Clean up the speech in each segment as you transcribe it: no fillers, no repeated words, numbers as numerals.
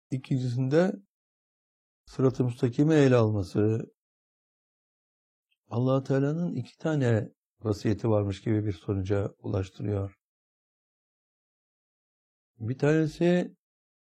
İkincisinde sırat-ı müstakimi ele alması. Allah Teala'nın 2 tane vasiyeti varmış gibi bir sonuca ulaştırıyor. Bir tanesi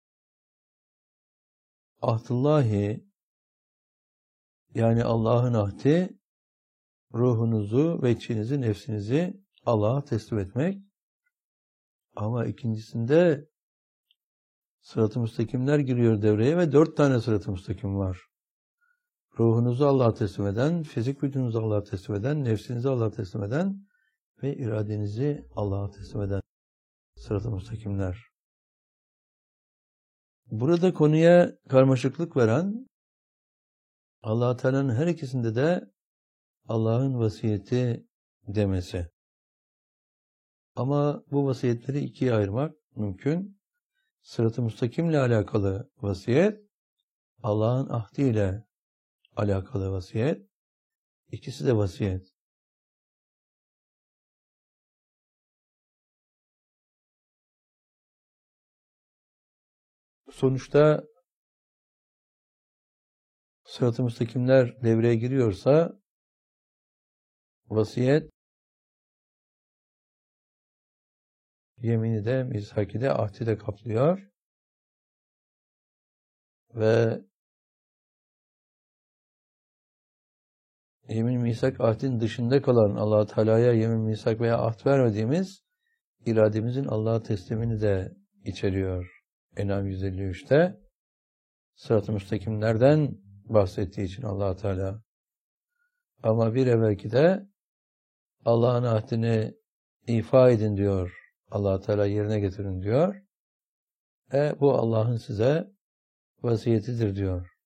ahdullahi, yani Allah'ın ahdi, ruhunuzu ve içinizi, nefsinizi Allah'a teslim etmek. Ama ikincisinde sırat-ı müstakimler giriyor devreye ve 4 tane sırat-ı müstakim var. Ruhunuzu Allah'a teslim eden, fizik vücudunuzu Allah'a teslim eden, nefsinizi Allah'a teslim eden ve iradenizi Allah'a teslim eden sırat-ı müstakimler. Burada konuya karmaşıklık veren, Allah Teala'nın her ikisinde de Allah'ın vasiyeti demesi. Ama bu vasiyetleri ikiye ayırmak mümkün. Sırat-ı müstakimle alakalı vasiyet, Allah'ın ahdiyle alakalı vasiyet. İkisi de vasiyet. Sonuçta sırat-ı müstakimler devreye giriyorsa vasiyet yemini de, mishaki de, ahdi de kaplıyor. Ve yemin, misak, ahdin dışında kalan, Allah-u Teala'ya yemin, misak veya ahd vermediğimiz irademizin Allah'a teslimini de içeriyor. En'am 153'te sırat-ı müstakimlerden bahsettiği için Allah-u Teala. Ama bir evvelki de Allah'ın ahdini ifa edin diyor. Allah-u Teala yerine getirin diyor. Bu Allah'ın size vasiyetidir diyor.